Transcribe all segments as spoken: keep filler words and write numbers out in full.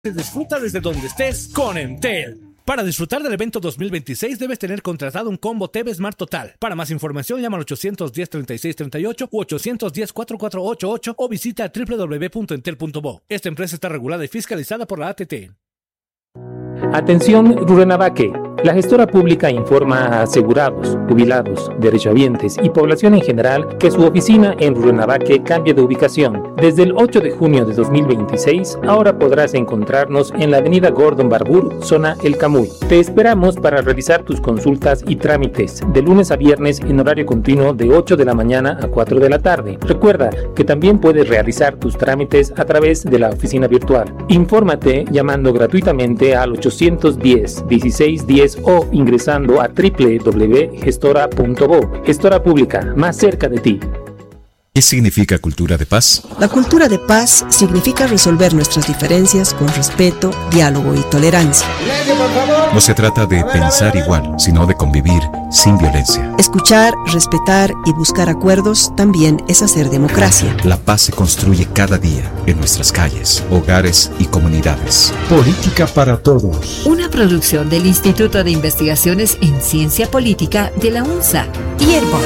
Disfruta desde donde estés con Entel. Para disfrutar del evento dos mil veintiséis debes tener contratado un combo T V Smart Total. Para más información llama al ochocientos diez, treinta y seis treinta y ocho u ochocientos diez, cuarenta y cuatro ochenta y ocho o visita doble u doble u doble u punto entel punto bo. Esta empresa está regulada y fiscalizada por la A T T. Atención Rurrenabaque. La gestora pública informa a asegurados, jubilados, derechohabientes y población en general que su oficina en Rurrenabaque cambia de ubicación. Desde el ocho de junio de dos mil veintiséis, ahora podrás encontrarnos en la avenida Gordon Barbour, zona El Camuy. Te esperamos para realizar tus consultas y trámites de lunes a viernes en horario continuo de ocho de la mañana a cuatro de la tarde. Recuerda que también puedes realizar tus trámites a través de la oficina virtual. Infórmate llamando gratuitamente al ochocientos diez, dieciséis diez o ingresando a doble u doble u doble u punto gestora punto bo. Gestora Pública, más cerca de ti. ¿Qué significa cultura de paz? La cultura de paz significa resolver nuestras diferencias con respeto, diálogo y tolerancia. No se trata de pensar igual, sino de convivir sin violencia. Escuchar, respetar y buscar acuerdos también es hacer democracia. La paz se construye cada día en nuestras calles, hogares y comunidades. Política para todos. Una producción del Instituto de Investigaciones en Ciencia Política de la UNSA y Herbol.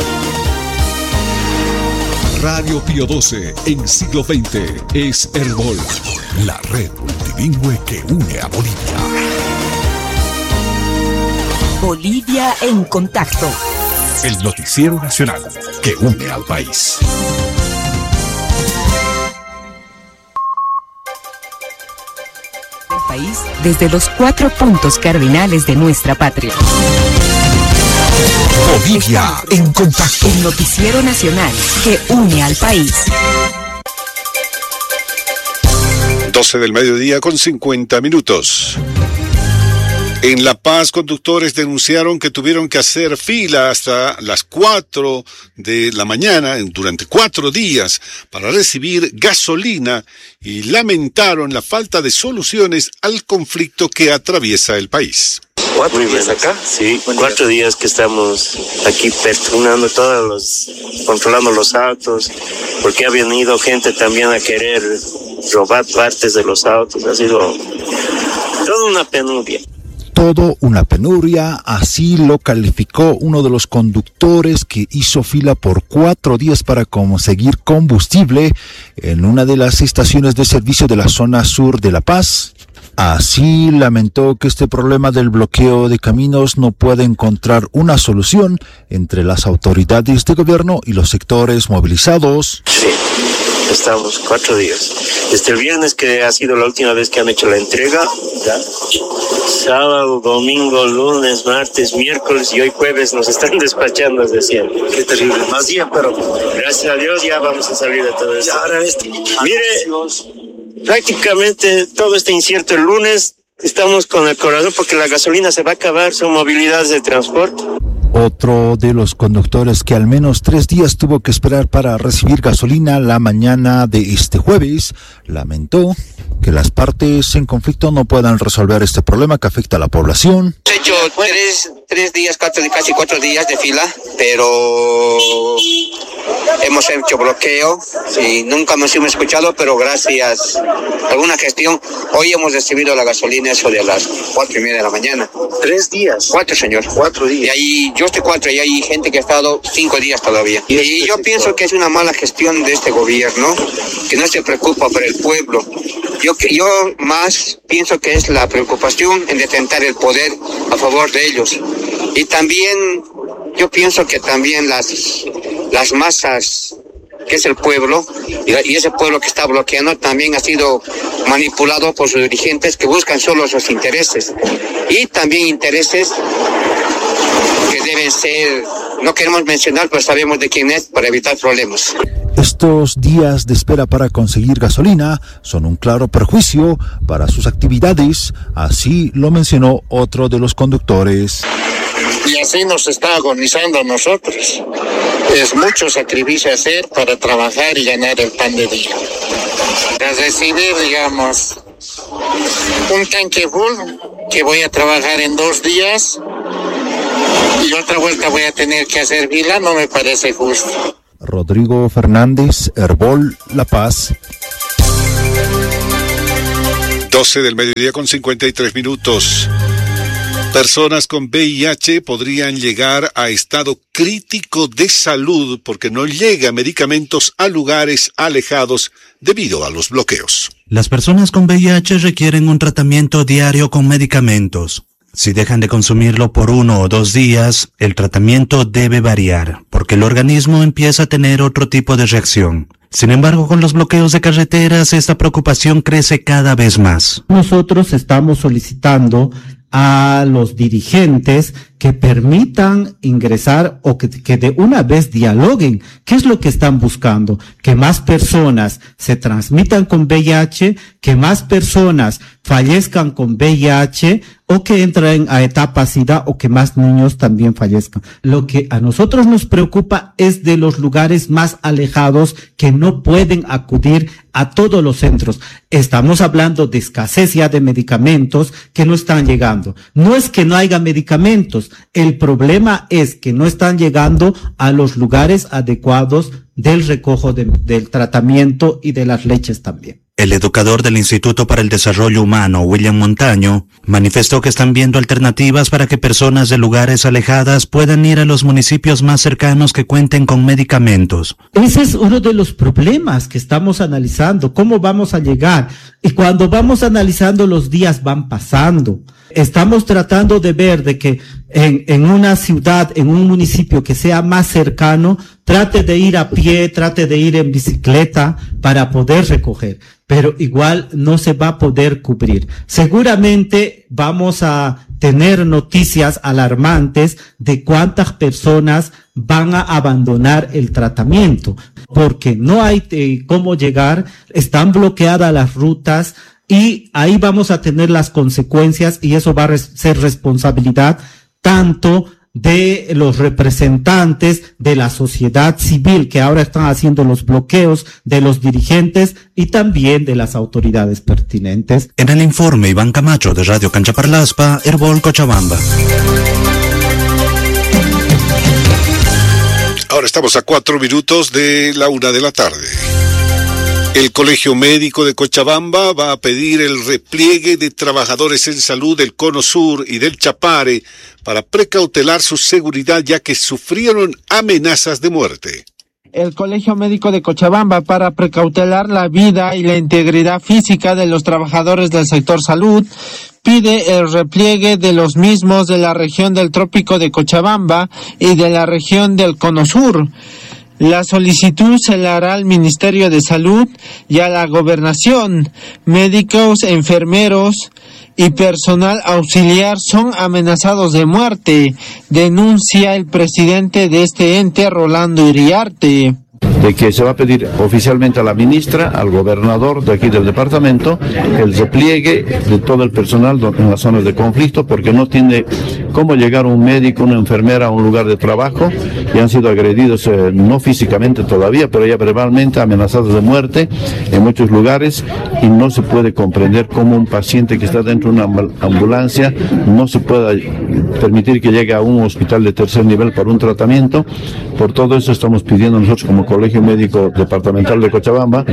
Radio Pío doce en siglo veinte es Herbol, la red multilingüe que une a Bolivia. Bolivia en contacto. El noticiero nacional que une al país. El país desde los cuatro puntos cardinales de nuestra patria. Bolivia en contacto. El noticiero nacional que une al país. doce del mediodía con cincuenta minutos. En La Paz, conductores denunciaron que tuvieron que hacer fila hasta las cuatro de la mañana durante cuatro días para recibir gasolina y lamentaron la falta de soluciones al conflicto que atraviesa el país. ¿Cuatro días acá? Sí, cuatro días que estamos aquí perturbando todos los, controlando los autos, porque ha venido gente también a querer robar partes de los autos. Ha sido toda una penuria. Todo una penuria, así lo calificó uno de los conductores que hizo fila por cuatro días para conseguir combustible en una de las estaciones de servicio de la zona sur de La Paz. Así lamentó que este problema del bloqueo de caminos no puede encontrar una solución entre las autoridades de gobierno y los sectores movilizados. Sí, estamos cuatro días. Desde el viernes, que ha sido la última vez que han hecho la entrega, ¿ya? Sábado, domingo, lunes, martes, miércoles y hoy jueves nos están despachando desde siempre. Qué terrible. Más día, pero gracias a Dios ya vamos a salir de todo esto. Mire, prácticamente todo está incierto. El lunes estamos con el corazón porque la gasolina se va a acabar, son movilidades de transporte. Otro de los conductores que al menos tres días tuvo que esperar para recibir gasolina la mañana de este jueves, lamentó que las partes en conflicto no puedan resolver este problema que afecta a la población. Hemos hecho tres, tres días, cuatro, casi cuatro días de fila, pero hemos hecho bloqueo y nunca nos hemos escuchado, pero gracias a alguna gestión, hoy hemos recibido la gasolina eso de las cuatro y media de la mañana. ¿Tres días? Cuatro, señor. Cuatro días. Y ahí, yo estoy cuatro y hay gente que ha estado cinco días todavía. Y, y yo pienso que es una mala gestión de este gobierno, que no se preocupa por el pueblo. Yo, yo más pienso que es la preocupación en detentar el poder a favor de ellos. Y también, yo pienso que también las, las masas, que es el pueblo, y ese pueblo que está bloqueando también ha sido manipulado por sus dirigentes que buscan solo sus intereses. Y también intereses que deben ser, no queremos mencionar, pero sabemos de quién es para evitar problemas. Estos días de espera para conseguir gasolina son un claro perjuicio para sus actividades, así lo mencionó otro de los conductores. Y así nos está agonizando a nosotros. Es mucho sacrificio hacer para trabajar y ganar el pan de día. Para recibir, digamos, un tanque full que voy a trabajar en dos días y otra vuelta voy a tener que hacer fila, no me parece justo. Rodrigo Fernández, Herbol, La Paz. doce del mediodía con cincuenta y tres minutos. Personas con V I H podrían llegar a estado crítico de salud porque no llegan medicamentos a lugares alejados debido a los bloqueos. Las personas con V I H requieren un tratamiento diario con medicamentos. Si dejan de consumirlo por uno o dos días, el tratamiento debe variar, porque el organismo empieza a tener otro tipo de reacción. Sin embargo, con los bloqueos de carreteras, esta preocupación crece cada vez más. Nosotros estamos solicitando a los dirigentes que permitan ingresar o que, que de una vez dialoguen. ¿Qué es lo que están buscando? Que más personas se transmitan con V I H, que más personas fallezcan con V I H o que entren a etapa SIDA o que más niños también fallezcan. Lo que a nosotros nos preocupa es de los lugares más alejados que no pueden acudir a todos los centros. Estamos hablando de escasez ya de medicamentos que no están llegando. No es que no haya medicamentos, el problema es que no están llegando a los lugares adecuados del recojo de, del tratamiento y de las leches también. El educador del Instituto para el Desarrollo Humano, William Montaño, manifestó que están viendo alternativas para que personas de lugares alejadas puedan ir a los municipios más cercanos que cuenten con medicamentos. Ese es uno de los problemas que estamos analizando, cómo vamos a llegar. Y cuando vamos analizando, los días van pasando. Estamos tratando de ver de que en, en una ciudad, en un municipio que sea más cercano, trate de ir a pie, trate de ir en bicicleta para poder recoger, pero igual no se va a poder cubrir. Seguramente vamos a tener noticias alarmantes de cuántas personas van a abandonar el tratamiento, porque no hay eh, cómo llegar, están bloqueadas las rutas, y ahí vamos a tener las consecuencias y eso va a res- ser responsabilidad tanto de los representantes de la sociedad civil que ahora están haciendo los bloqueos, de los dirigentes y también de las autoridades pertinentes. En el informe, Iván Camacho de Radio Canchaparlaspa, Herbol, Cochabamba. Ahora estamos a cuatro minutos de la una de la tarde. El Colegio Médico de Cochabamba va a pedir el repliegue de trabajadores en salud del Cono Sur y del Chapare para precautelar su seguridad, ya que sufrieron amenazas de muerte. El Colegio Médico de Cochabamba, para precautelar la vida y la integridad física de los trabajadores del sector salud, pide el repliegue de los mismos de la región del Trópico de Cochabamba y de la región del Cono Sur. La solicitud se la hará al Ministerio de Salud y a la Gobernación. Médicos, enfermeros y personal auxiliar son amenazados de muerte, denuncia el presidente de este ente, Rolando Iriarte. De que se va a pedir oficialmente a la ministra, al gobernador de aquí del departamento, el repliegue de todo el personal en las zonas de conflicto, porque no tiene cómo llegar un médico, una enfermera a un lugar de trabajo, y han sido agredidos, eh, no físicamente todavía, pero ya verbalmente amenazados de muerte en muchos lugares, y no se puede comprender cómo un paciente que está dentro de una ambulancia no se pueda permitir que llegue a un hospital de tercer nivel para un tratamiento. Por todo eso estamos pidiendo nosotros como Colegio Médico Departamental de Cochabamba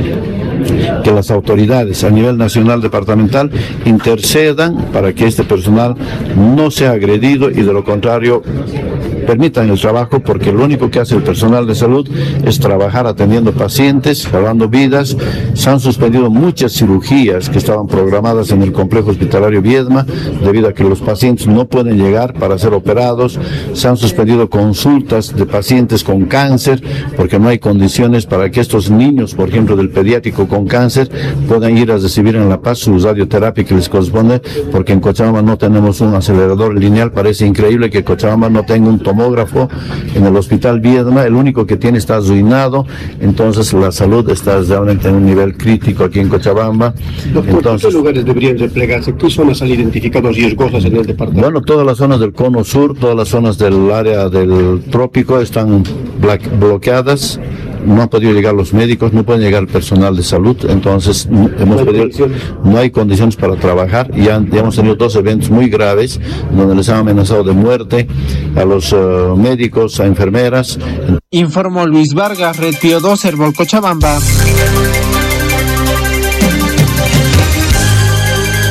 que las autoridades a nivel nacional departamental intercedan para que este personal no sea agredido y de lo contrario permitan el trabajo, porque lo único que hace el personal de salud es trabajar atendiendo pacientes, salvando vidas. Se han suspendido muchas cirugías que estaban programadas en el complejo hospitalario Viedma debido a que los pacientes no pueden llegar para ser operados. Se han suspendido consultas de pacientes con cáncer porque no hay condiciones para que estos niños, por ejemplo del pediátrico con cáncer, puedan ir a recibir en La Paz su radioterapia que les corresponde, porque en Cochabamba no tenemos un acelerador lineal. Parece increíble que Cochabamba no tenga un tomógrafo en el hospital Viedma, el único que tiene está arruinado. Entonces la salud está realmente en un nivel crítico aquí en Cochabamba. Doctor, entonces, ¿qué lugares deberían replegarse? ¿Qué zonas han identificado riesgosas en el departamento? Bueno, todas las zonas del Cono Sur, todas las zonas del área del trópico están bloqueadas. No han podido llegar los médicos, no pueden llegar el personal de salud, entonces no, hemos no, hay pedido, no hay condiciones para trabajar. Y ya, ya hemos tenido dos eventos muy graves donde les han amenazado de muerte a los uh, médicos, a enfermeras. Informó Luis Vargas, Red Pío dos, Herbol, Cochabamba.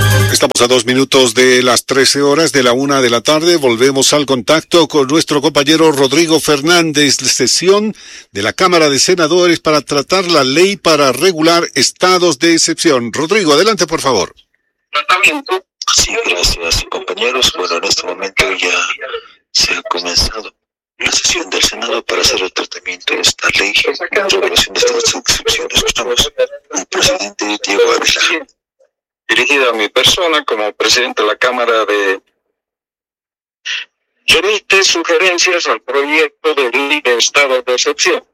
Estamos a dos minutos de las trece horas de la una de la tarde. Volvemos al contacto con nuestro compañero Rodrigo Fernández, sesión de la Cámara de Senadores para tratar la ley para regular estados de excepción. Rodrigo, adelante, por favor. Tratamiento. Sí, gracias, compañeros. Bueno, en este momento ya se ha comenzado la sesión del Senado para hacer el tratamiento de esta ley de regulación de estados de excepción. Escuchamos al presidente Diego Ávila. Dirigida a mi persona como presidente de la Cámara de... remite sugerencias al proyecto de ley de estado de excepción.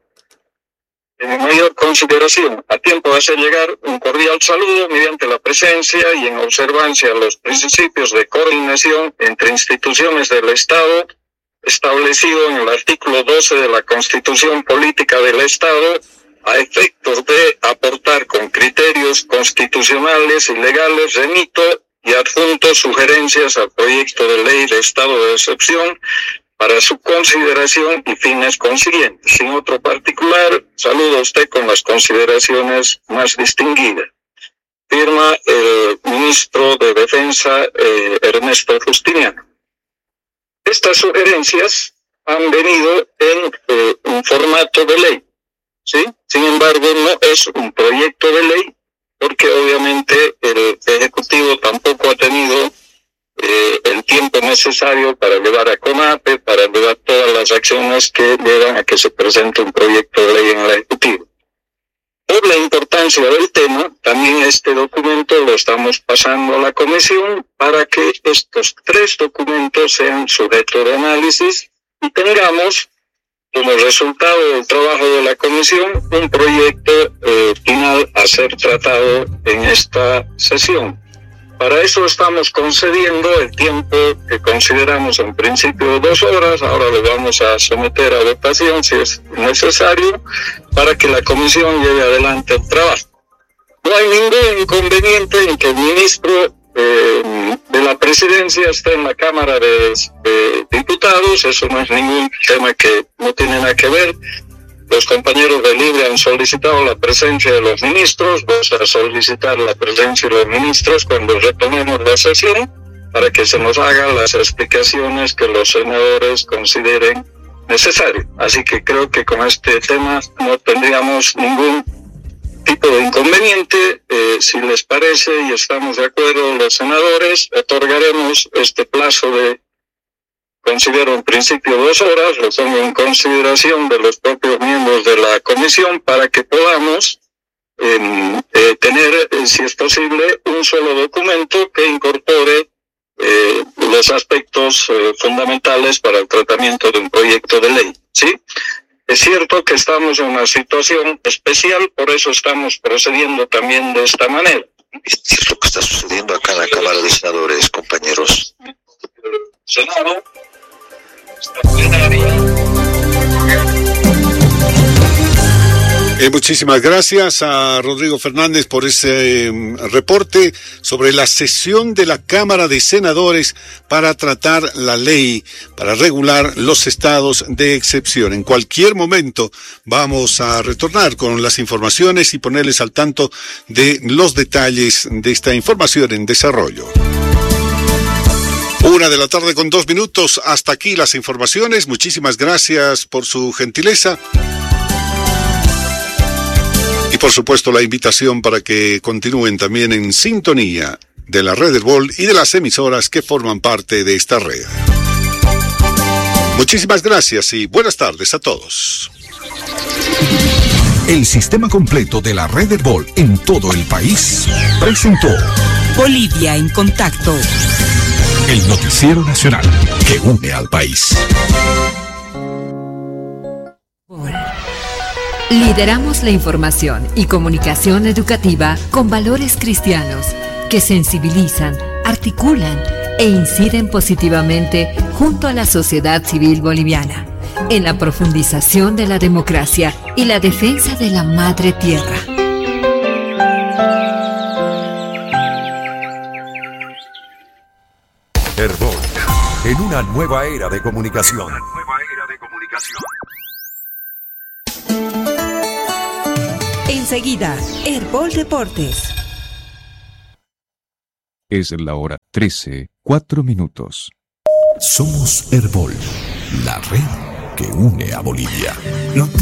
En mayor consideración, a tiempo de hacer llegar un cordial saludo mediante la presencia y en observancia de los principios de coordinación entre instituciones del Estado, establecido en el artículo doce de la Constitución Política del Estado, a efectos de aportar con criterios constitucionales y legales, remito y adjunto sugerencias al proyecto de ley de estado de excepción para su consideración y fines consiguientes. Sin otro particular, saludo a usted con las consideraciones más distinguidas. Firma el ministro de Defensa, eh, Ernesto Justiniano. Estas sugerencias han venido en eh, un formato de ley. ¿Sí? Sin embargo, no es un proyecto de ley, porque obviamente el Ejecutivo tampoco ha tenido eh, el tiempo necesario para llevar a CONAPE, para llevar todas las acciones que llevan a que se presente un proyecto de ley en el Ejecutivo. Por la importancia del tema, también este documento lo estamos pasando a la Comisión para que estos tres documentos sean sujetos de análisis y tengamos como resultado del trabajo de la Comisión, un proyecto eh, final a ser tratado en esta sesión. Para eso estamos concediendo el tiempo que consideramos en principio dos horas, ahora le vamos a someter a votación si es necesario, para que la Comisión lleve adelante el trabajo. No hay ningún inconveniente en que el ministro Eh, de la presidencia está en la Cámara de, de Diputados. Eso no es ningún tema que no tiene nada que ver. Los compañeros de Libre han solicitado la presencia de los ministros. Vamos a solicitar la presencia de los ministros cuando retomemos la sesión para que se nos hagan las explicaciones que los senadores consideren necesarias. Así que creo que con este tema no tendríamos ningún tipo de inconveniente. Eh, si les parece y estamos de acuerdo los senadores, otorgaremos este plazo de, considero en principio dos horas, lo pongo en consideración de los propios miembros de la comisión para que podamos eh, eh, tener, eh, si es posible, un solo documento que incorpore eh, los aspectos eh, fundamentales para el tratamiento de un proyecto de ley, ¿sí? Es cierto que estamos en una situación especial, por eso estamos procediendo también de esta manera. Es lo que está sucediendo acá en la Cámara de Senadores, compañeros. Senado, esta plenaria. Eh, muchísimas gracias a Rodrigo Fernández por ese eh, reporte sobre la sesión de la Cámara de Senadores para tratar la ley para regular los estados de excepción. En cualquier momento vamos a retornar con las informaciones y ponerles al tanto de los detalles de esta información en desarrollo. Una de la tarde con dos minutos. Hasta aquí las informaciones. Muchísimas gracias por su gentileza. Y por supuesto la invitación para que continúen también en sintonía de la red Herbol y de las emisoras que forman parte de esta red. Muchísimas gracias y buenas tardes a todos. El sistema completo de la red Herbol en todo el país presentó Bolivia en Contacto, el noticiero nacional que une al país. Lideramos la información y comunicación educativa con valores cristianos que sensibilizan, articulan e inciden positivamente junto a la sociedad civil boliviana en la profundización de la democracia y la defensa de la madre tierra. Herbol, en una nueva era de comunicación. Enseguida, Herbol Deportes. Es la hora trece, cuatro minutos. Somos Herbol, la red que une a Bolivia. No